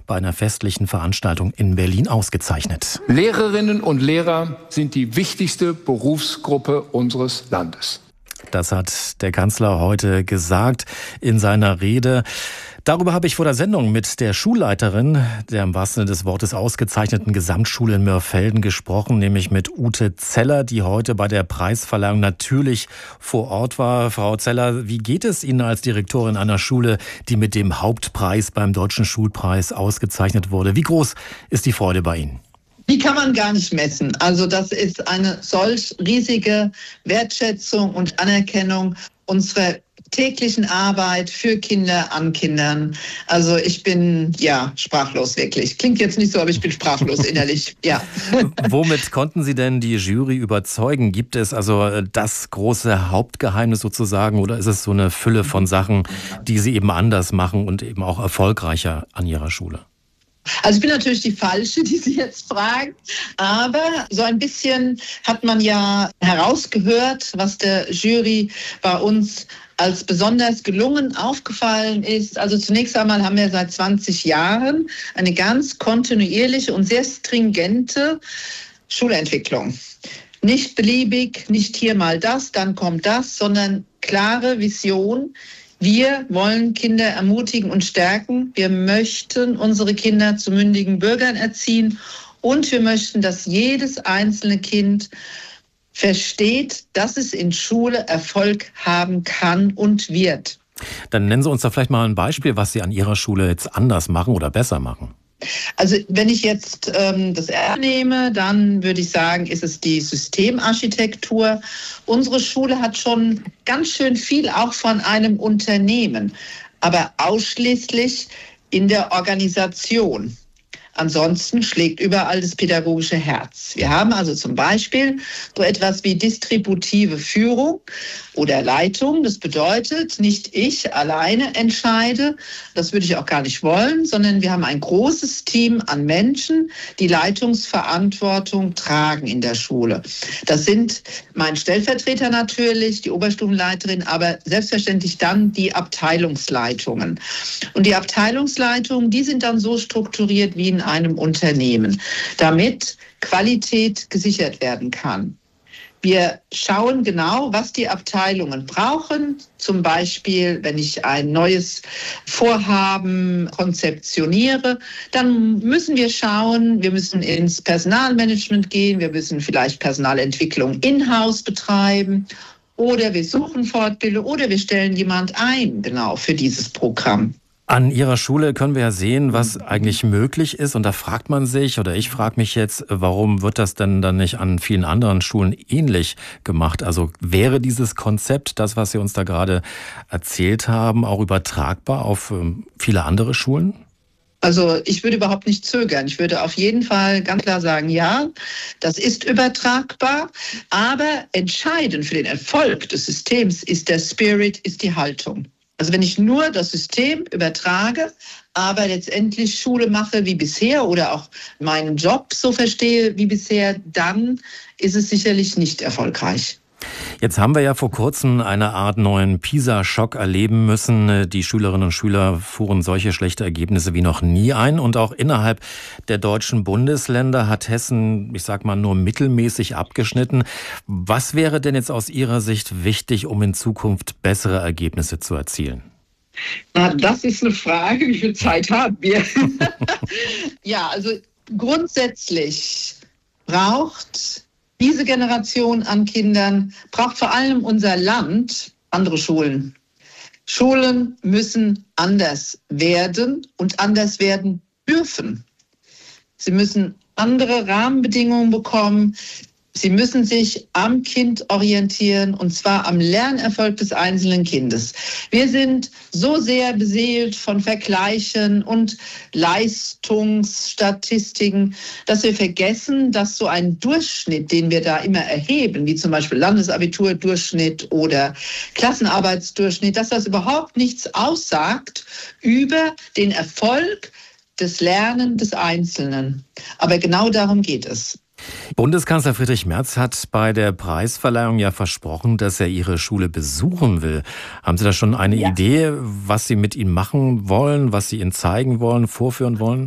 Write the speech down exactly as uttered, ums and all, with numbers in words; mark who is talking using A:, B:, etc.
A: bei einer festlichen Veranstaltung in Berlin ausgezeichnet.
B: Lehrerinnen und Lehrer sind die wichtigste Berufsgruppe unseres Landes.
A: Das hat der Kanzler heute gesagt in seiner Rede. Darüber habe ich vor der Sendung mit der Schulleiterin der im wahrsten Sinne des Wortes ausgezeichneten Gesamtschule in Mörfelden gesprochen, nämlich mit Ute Zeller, die heute bei der Preisverleihung natürlich vor Ort war. Frau Zeller, wie geht es Ihnen als Direktorin einer Schule, die mit dem Hauptpreis beim Deutschen Schulpreis ausgezeichnet wurde? Wie groß ist die Freude bei Ihnen?
C: Die kann man gar nicht messen. Also das ist eine solch riesige Wertschätzung und Anerkennung unserer täglichen Arbeit für Kinder an Kindern. Also ich bin, ja, sprachlos wirklich. Klingt jetzt nicht so, aber ich bin sprachlos innerlich, ja.
A: Womit konnten Sie denn die Jury überzeugen? Gibt es also das große Hauptgeheimnis sozusagen oder ist es so eine Fülle von Sachen, die Sie eben anders machen und eben auch erfolgreicher an Ihrer Schule?
C: Also ich bin natürlich die Falsche, die Sie jetzt fragen, aber so ein bisschen hat man ja herausgehört, was der Jury bei uns als besonders gelungen aufgefallen ist. Also zunächst einmal haben wir seit zwanzig Jahren eine ganz kontinuierliche und sehr stringente Schulentwicklung. Nicht beliebig, nicht hier mal das, dann kommt das, sondern klare Vision. Wir wollen Kinder ermutigen und stärken. Wir möchten unsere Kinder zu mündigen Bürgern erziehen und wir möchten, dass jedes einzelne Kind versteht, dass es in Schule Erfolg haben kann und wird.
A: Dann nennen Sie uns doch vielleicht mal ein Beispiel, was Sie an Ihrer Schule jetzt anders machen oder besser machen.
C: Also wenn ich jetzt ähm, das R nehme, dann würde ich sagen, ist es die Systemarchitektur. Unsere Schule hat schon ganz schön viel auch von einem Unternehmen, aber ausschließlich in der Organisation. Ansonsten schlägt überall das pädagogische Herz. Wir haben also zum Beispiel so etwas wie distributive Führung oder Leitung. Das bedeutet, nicht ich alleine entscheide, das würde ich auch gar nicht wollen, sondern wir haben ein großes Team an Menschen, die Leitungsverantwortung tragen in der Schule. Das sind mein Stellvertreter natürlich, die Oberstufenleiterin, aber selbstverständlich dann die Abteilungsleitungen. Und die Abteilungsleitungen, die sind dann so strukturiert wie in einem Unternehmen, damit Qualität gesichert werden kann. Wir schauen genau, was die Abteilungen brauchen. Zum Beispiel, wenn ich ein neues Vorhaben konzeptioniere, dann müssen wir schauen, wir müssen ins Personalmanagement gehen, wir müssen vielleicht Personalentwicklung in-house betreiben oder wir suchen Fortbildung oder wir stellen jemand ein, genau, für dieses Programm.
A: An Ihrer Schule können wir ja sehen, was eigentlich möglich ist. Und da fragt man sich, oder ich frage mich jetzt, warum wird das denn dann nicht an vielen anderen Schulen ähnlich gemacht? Also wäre dieses Konzept, das, was Sie uns da gerade erzählt haben, auch übertragbar auf viele andere Schulen?
C: Also ich würde überhaupt nicht zögern. Ich würde auf jeden Fall ganz klar sagen, ja, das ist übertragbar. Aber entscheidend für den Erfolg des Systems ist der Spirit, ist die Haltung. Also wenn ich nur das System übertrage, aber letztendlich Schule mache wie bisher oder auch meinen Job so verstehe wie bisher, dann ist es sicherlich nicht erfolgreich.
A: Jetzt haben wir ja vor kurzem eine Art neuen PISA-Schock erleben müssen. Die Schülerinnen und Schüler fuhren solche schlechte Ergebnisse wie noch nie ein. Und auch innerhalb der deutschen Bundesländer hat Hessen, ich sag mal, nur mittelmäßig abgeschnitten. Was wäre denn jetzt aus Ihrer Sicht wichtig, um in Zukunft bessere Ergebnisse zu erzielen?
C: Na, das ist eine Frage. Wie viel Zeit haben wir? Ja, also grundsätzlich braucht diese Generation an Kindern, braucht vor allem unser Land andere Schulen. Schulen müssen anders werden und anders werden dürfen. Sie müssen andere Rahmenbedingungen bekommen. Sie müssen sich am Kind orientieren, und zwar am Lernerfolg des einzelnen Kindes. Wir sind so sehr beseelt von Vergleichen und Leistungsstatistiken, dass wir vergessen, dass so ein Durchschnitt, den wir da immer erheben, wie zum Beispiel Landesabiturdurchschnitt oder Klassenarbeitsdurchschnitt, dass das überhaupt nichts aussagt über den Erfolg des Lernens des Einzelnen. Aber genau darum geht es.
A: Bundeskanzler Friedrich Merz hat bei der Preisverleihung ja versprochen, dass er Ihre Schule besuchen will. Haben Sie da schon eine ja. Idee, was Sie mit ihm machen wollen, was Sie Ihnen zeigen wollen, vorführen wollen?